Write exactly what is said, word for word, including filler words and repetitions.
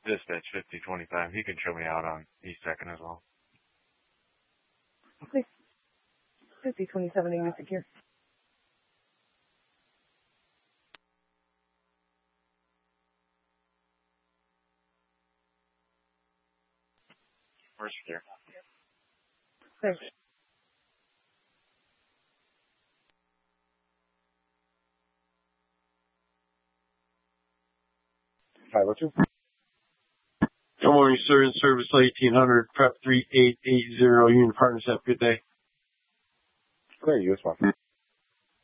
dispatch fifty twenty-five. He can show me out on East Second as well. Please. fifty twenty-seven, English Secure. We're secure. Thanks. five oh two. Good morning, sir. In service eighteen hundred, prep three eight eight zero, Union Partners. Have a good day. Clear, U S one.